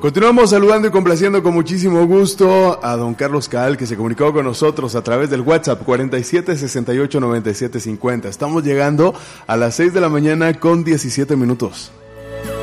Continuamos saludando y complaciendo con muchísimo gusto a don Carlos Caal, que se comunicó con nosotros a través del WhatsApp 47 68 97 50. Estamos llegando a las 6 de la mañana con 17 minutos.